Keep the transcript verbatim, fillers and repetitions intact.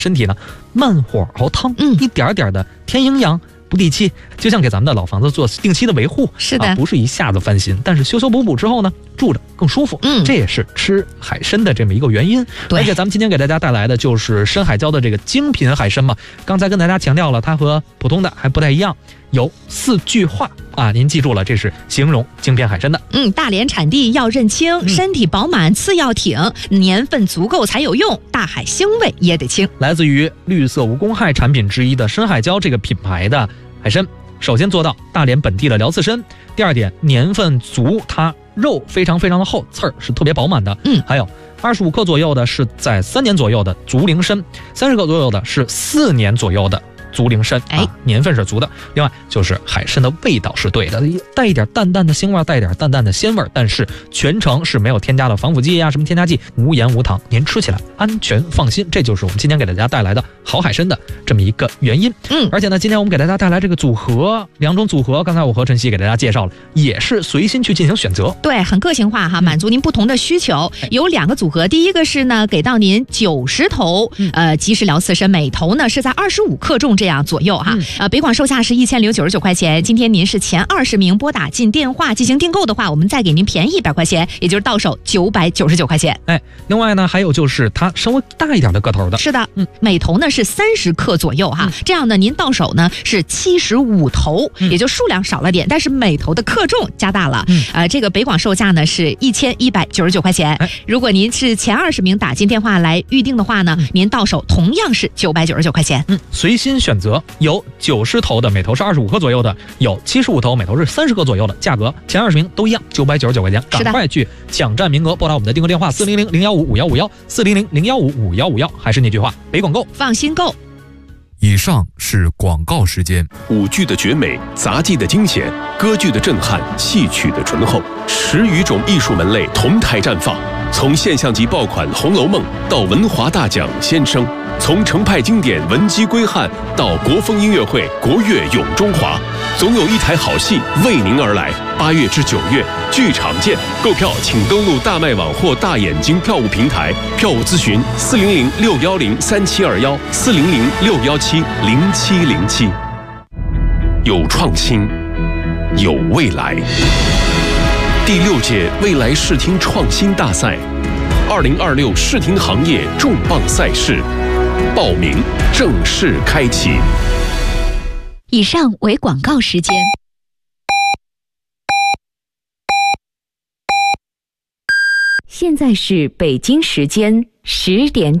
身体呢慢火熬汤， 嗯， 一点点的添营养。不地气，就像给咱们的老房子做定期的维护， 是的、 啊，不是一下子翻新，但是修修补补之后呢，住着更舒服。 嗯， 这也是吃海参的这么一个原因。 对， 而且咱们今天给大家带来的就是深海礁的这个精品海参嘛。刚才跟大家强调了，它和普通的还不太一样，有四句话啊，您记住了，这是形容精品海参的。 嗯，大连产地要认清，嗯、身体饱满次要挺，年份足够才有用，大海腥味也得清。 来自于绿色无公害产品之一的深海礁这个品牌的海参，首先做到大连本地的辽刺参，第二点年份足，它肉非常非常的厚，刺儿是特别饱满的。 嗯， 还有二十五克左右的是在三年左右的足龄参，三十克左右的是四年左右的足龄参， 哎、 啊，年份是足的。另外就是海参的味道是对的，带一点淡淡的腥味，带一点淡淡的鲜味，但是全程是没有添加了防腐剂呀、啊、什么添加剂，无盐无糖，您吃起来安全放心。这就是我们今天给大家带来的好海参的这么一个原因。 嗯， 而且呢，今天我们给大家带来这个组合，两种组合，刚才我和晨曦给大家介绍了，也是随心去进行选择， 对，很个性化哈，满足您不同的需求。嗯、有两个组合，第一个是呢，给到您九十头，嗯、呃，即食辽刺参，每头呢是在二十五克重这样左右哈。嗯、呃，北广售价是一千零九十九块钱，今天您是前二十名拨打进电话进行订购的话，我们再给您便宜一百块钱，也就是到手九百九十九块钱。 哎，另外呢，还有就是它稍微大一点的个头的， 是的，嗯，每头呢是三十克左右哈，嗯、这样呢您到手呢是七十五头，嗯、也就数量少了点，但是每头的克重加大了。嗯，呃，这个北广售价呢是一千一百九十九块钱。哎、如果您是前二十名打进电话来预定的话呢，嗯、您到手同样是九百九十九块钱。 嗯，随心选择，有九十头的，每头是二十五克左右的，有七十五头，每头是三十克左右的，价格前二十名都一样，九百九十九块钱，赶快去抢占名额，拨打我们的订购电话四零零零幺五五幺五幺四零零零幺五五幺五幺，还是那句话，北广购， 放心购。 以上是广告时间。 舞剧的绝美，杂技的惊险，歌剧的震撼，戏曲的醇厚，十余种艺术门类同台绽放。从现象级爆款《红楼梦》到文华大奖《先生》，从程派经典《文姬归汉》到国风音乐会《国乐咏中华》，总有一台好戏为您而来。八月至九月，剧场见！购票请登录大麦网或大眼睛票务平台，票务咨询四零零六幺零三七二幺四零零六幺七零七零七。有创新，有未来。第六届未来视听创新大赛，二零二六视听行业重磅赛事，报名正式开启。 以上为广告时间。现在是北京时间十点整。